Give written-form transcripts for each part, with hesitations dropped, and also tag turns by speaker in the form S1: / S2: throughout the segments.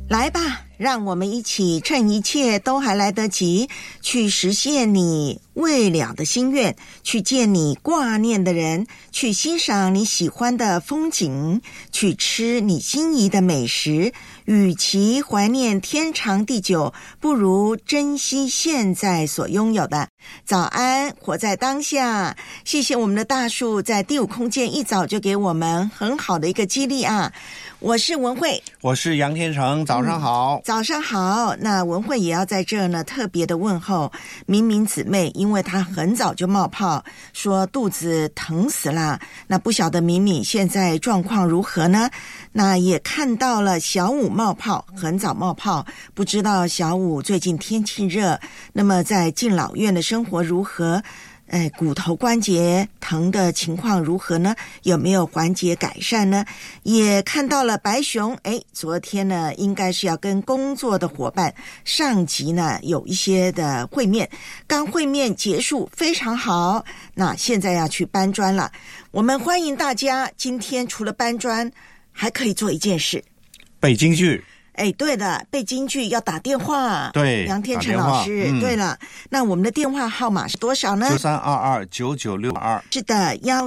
S1: 来吧，让我们一起趁一切都还来得及，去实现你未了的心愿，去见你挂念的人，去欣赏你喜欢的风景，去吃你心仪的美食。与其怀念天长地久，不如珍惜现在所拥有的。早安，活在当下。谢谢我们的大树在第五空间一早就给我们很好的一个激励啊！我是文慧，
S2: 我是杨天成，早上好。
S1: 早上好。那文慧也要在这呢特别的问候明明姊妹，因为她很早就冒泡，说肚子疼死了。那不晓得明明现在状况如何呢？那也看到了小五冒泡，很早冒泡，不知道小五最近天气热，那么在敬老院的生活如何？骨头关节疼的情况如何呢？有没有缓解改善呢？也看到了白熊，昨天呢应该是要跟工作的伙伴上级呢有一些的会面，刚会面结束非常好，那现在要去搬砖了。我们欢迎大家，今天除了搬砖还可以做一件事，
S2: 背京剧。
S1: 对的，背京剧要打电话。
S2: 对，
S1: 杨天成老师。对了，那我们的电话号码是多少呢
S2: ？93229962。
S1: 是的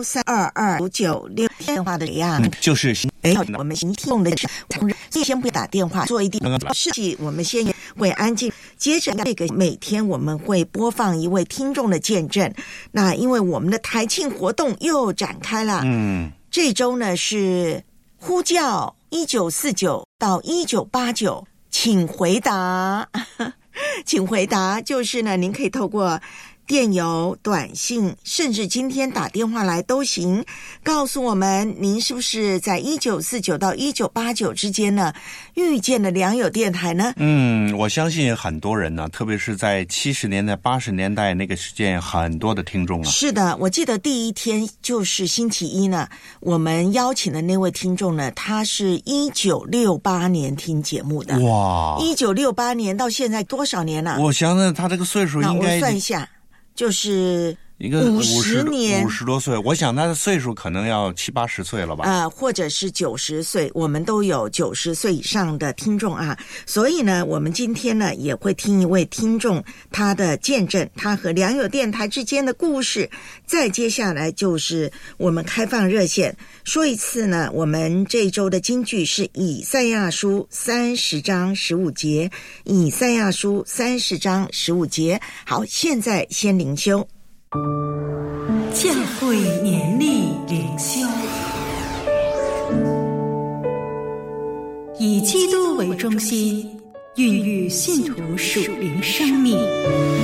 S1: ，13229962。电话的谁呀？
S2: 就是
S1: 我们行用的先不打电话，做一点事情，我们先会安静。接着这个每天我们会播放一位听众的见证。那因为我们的台庆活动又展开了，这周呢是呼叫1949到1989，请回答，请回答，就是呢，您可以透过电邮、短信，甚至今天打电话来都行，告诉我们您是不是在1949到1989之间呢遇见了良友电台呢？
S2: 我相信很多人呢，特别是在70年代、80年代那个时间，很多的听众啊。是
S1: 的，我记得第一天就是星期一呢，我们邀请的那位听众呢，他是1968年听节目的。
S2: 哇
S1: ，1968年到现在多少年了？
S2: 我想想，他这个岁数应该，
S1: 我算一下。就是
S2: 一个
S1: 50年
S2: 50多岁，我想他的岁数可能要70、80岁了吧？
S1: 或者是90岁，我们都有90岁以上的听众啊。所以呢，我们今天呢也会听一位听众他的见证，他和良友电台之间的故事。再接下来就是我们开放热线，说一次呢，我们这一周的金句是以赛亚书30章15节，以赛亚书30章15节。好，现在先灵修。
S3: 教会年历灵修，以基督为中心，孕育信徒属灵生命。